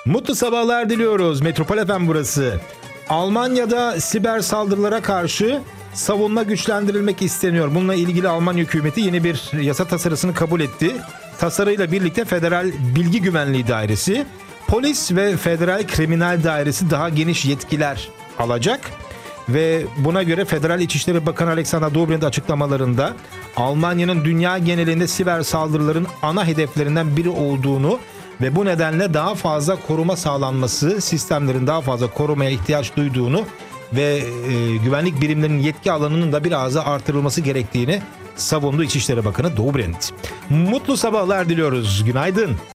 Mutlu sabahlar diliyoruz. Metropol FM burası. Almanya'da siber saldırılara karşı savunma güçlendirilmek isteniyor. Bununla ilgili Alman hükümeti yeni bir yasa tasarısını kabul etti. Tasarıyla birlikte Federal Bilgi Güvenliği Dairesi, Polis ve Federal Kriminal Dairesi daha geniş yetkiler alacak. Ve buna göre Federal İçişleri Bakanı Alexander Dobrindt açıklamalarında Almanya'nın dünya genelinde siber saldırıların ana hedeflerinden biri olduğunu ve bu nedenle daha fazla koruma sağlanması, sistemlerin daha fazla korumaya ihtiyaç duyduğunu ve güvenlik birimlerinin yetki alanının da biraz da artırılması gerektiğini savundu İçişleri Bakanı Dobrindt. Mutlu sabahlar diliyoruz. Günaydın.